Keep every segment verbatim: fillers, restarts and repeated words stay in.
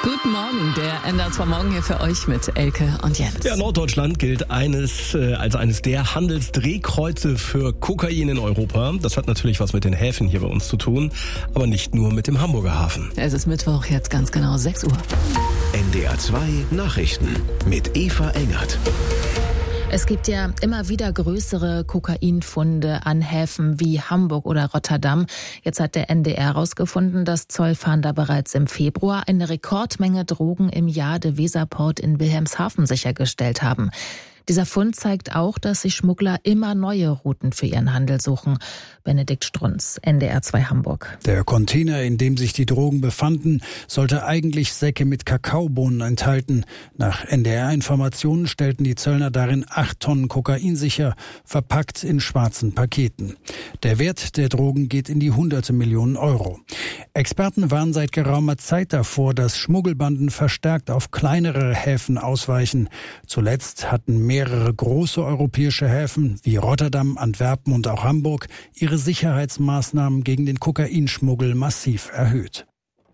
Guten Morgen, der N D R zwei Morgen hier für euch mit Elke und Jens. Ja, Norddeutschland gilt eines äh, als eines der Handelsdrehkreuze für Kokain in Europa. Das hat natürlich was mit den Häfen hier bei uns zu tun, aber nicht nur mit dem Hamburger Hafen. Es ist Mittwoch, jetzt ganz genau sechs Uhr. N D R zwei Nachrichten mit Eva Engert. Es gibt ja immer wieder größere Kokainfunde an Häfen wie Hamburg oder Rotterdam. Jetzt hat der N D R herausgefunden, dass Zollfahnder bereits im Februar eine Rekordmenge Drogen im Jade Weserport in Wilhelmshaven sichergestellt haben. Dieser Fund zeigt auch, dass sich Schmuggler immer neue Routen für ihren Handel suchen. Benedikt Strunz, N D R zwei Hamburg. Der Container, in dem sich die Drogen befanden, sollte eigentlich Säcke mit Kakaobohnen enthalten. Nach N D R-Informationen stellten die Zöllner darin acht Tonnen Kokain sicher, verpackt in schwarzen Paketen. Der Wert der Drogen geht in die hunderte Millionen Euro. Experten warnen seit geraumer Zeit davor, dass Schmuggelbanden verstärkt auf kleinere Häfen ausweichen. Zuletzt hatten mehr Mehrere große europäische Häfen wie Rotterdam, Antwerpen und auch Hamburg ihre Sicherheitsmaßnahmen gegen den Kokainschmuggel massiv erhöht.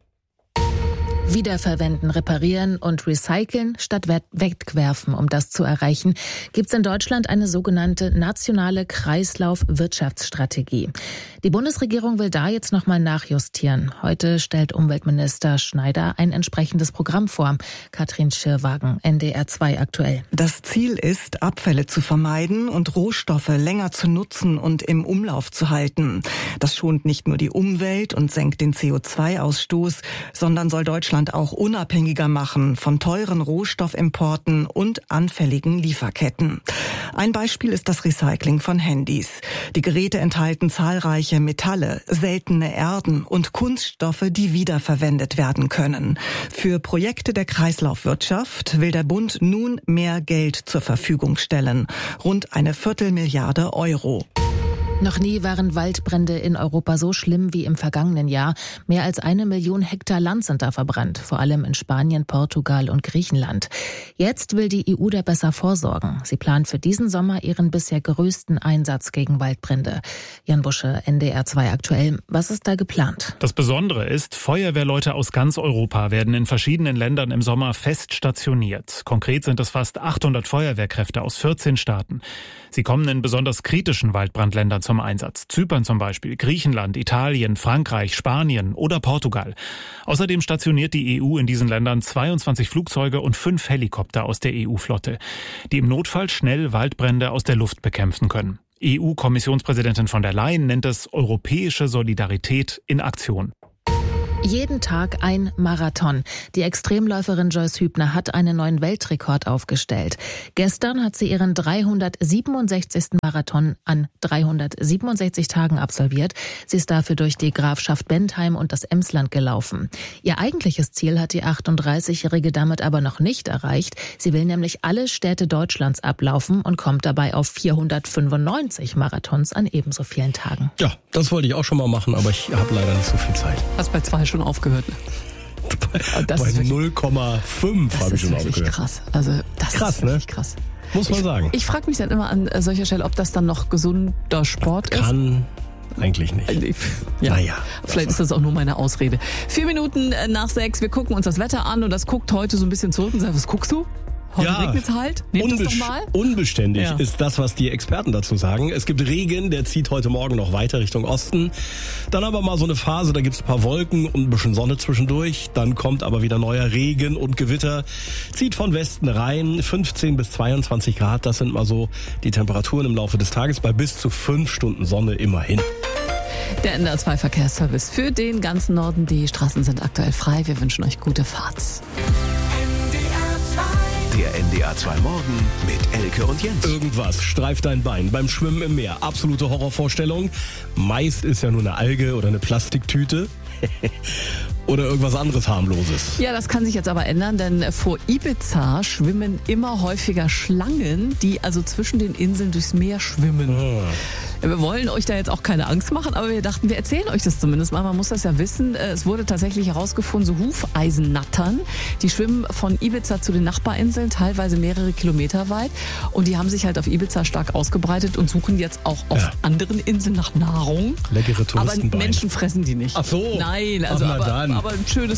Wiederverwenden, reparieren und recyceln statt wegwerfen. Um das zu erreichen, gibt es in Deutschland eine sogenannte nationale Kreislaufwirtschaftsstrategie. Die Bundesregierung will da jetzt nochmal nachjustieren. Heute stellt Umweltminister Schneider ein entsprechendes Programm vor. Katrin Schirrwagen, N D R zwei aktuell. Das Ziel ist, Abfälle zu vermeiden und Rohstoffe länger zu nutzen und im Umlauf zu halten. Das schont nicht nur die Umwelt und senkt den C O zwei Ausstoß, sondern soll Deutschland auch unabhängiger machen von teuren Rohstoffimporten und anfälligen Lieferketten. Ein Beispiel ist das Recycling von Handys. Die Geräte enthalten zahlreiche Metalle, seltene Erden und Kunststoffe, die wiederverwendet werden können. Für Projekte der Kreislaufwirtschaft will der Bund nun mehr Geld zur Verfügung stellen. Rund eine Viertelmilliarde Euro. Noch nie waren Waldbrände in Europa so schlimm wie im vergangenen Jahr. Mehr als eine Million Hektar Land sind da verbrannt, vor allem in Spanien, Portugal und Griechenland. Jetzt will die E U da besser vorsorgen. Sie plant für diesen Sommer ihren bisher größten Einsatz gegen Waldbrände. Jan Busche, N D R zwei aktuell. Was ist da geplant? Das Besondere ist, Feuerwehrleute aus ganz Europa werden in verschiedenen Ländern im Sommer fest stationiert. Konkret sind es fast achthundert Feuerwehrkräfte aus vierzehn Staaten. Sie kommen in besonders kritischen Waldbrandländern zum Einsatz. Zypern zum Beispiel, Griechenland, Italien, Frankreich, Spanien oder Portugal. Außerdem stationiert die E U in diesen Ländern zweiundzwanzig Flugzeuge und fünf Helikopter aus der E U-Flotte, die im Notfall schnell Waldbrände aus der Luft bekämpfen können. E U-Kommissionspräsidentin von der Leyen nennt es europäische Solidarität in Aktion. Jeden Tag ein Marathon. Die Extremläuferin Joyce Hübner hat einen neuen Weltrekord aufgestellt. Gestern hat sie ihren dreihundertsiebenundsechzigsten Marathon an dreihundertsiebenundsechzig Tagen absolviert. Sie ist dafür durch die Grafschaft Bentheim und das Emsland gelaufen. Ihr eigentliches Ziel hat die achtunddreißigjährige damit aber noch nicht erreicht. Sie will nämlich alle Städte Deutschlands ablaufen und kommt dabei auf vierhundertfünfundneunzig Marathons an ebenso vielen Tagen. Ja, das wollte ich auch schon mal machen, aber ich habe leider nicht so viel Zeit. Hast bei zwei schon aufgehört. Das bei null Komma fünf habe ich schon aufgehört. Das ist krass. Also das krass, ist wirklich ne? krass. Muss man ich, sagen. Ich frage mich dann immer an solcher Stelle, ob das dann noch gesunder Sport ist. Kann eigentlich nicht. Ja, naja, vielleicht ist das auch nur meine Ausrede. Vier Minuten nach sechs, wir gucken uns das Wetter an und das guckt heute so ein bisschen zurück und sagt, was guckst du? Heute ja, regnet es halt. Nehmt unbes- das doch mal. Unbeständig ja. ist das, was die Experten dazu sagen. Es gibt Regen, der zieht heute Morgen noch weiter Richtung Osten. Dann aber mal so eine Phase, da gibt's ein paar Wolken und ein bisschen Sonne zwischendurch. Dann kommt aber wieder neuer Regen und Gewitter. Zieht von Westen rein, fünfzehn bis zweiundzwanzig Grad. Das sind mal so die Temperaturen im Laufe des Tages bei bis zu fünf Stunden Sonne immerhin. Der N D R zwei Verkehrsservice für den ganzen Norden. Die Straßen sind aktuell frei. Wir wünschen euch gute Fahrt. Der N D R zwei Morgen mit Elke und Jens. Irgendwas streift dein Bein beim Schwimmen im Meer. Absolute Horrorvorstellung. Meist ist ja nur eine Alge oder eine Plastiktüte. Oder irgendwas anderes harmloses. Ja, das kann sich jetzt aber ändern, denn vor Ibiza schwimmen immer häufiger Schlangen, die also zwischen den Inseln durchs Meer schwimmen. Ah. Wir wollen euch da jetzt auch keine Angst machen, aber wir dachten, wir erzählen euch das zumindest mal. Man muss das ja wissen. Es wurde tatsächlich herausgefunden, so Hufeisennattern, die schwimmen von Ibiza zu den Nachbarinseln, teilweise mehrere Kilometer weit. Und die haben sich halt auf Ibiza stark ausgebreitet und suchen jetzt auch auf ja. anderen Inseln nach Nahrung. Leckere Touristenbeine. Aber Menschen fressen die nicht. Ach so. Nein, also Ach, aber, dann. aber ein schönes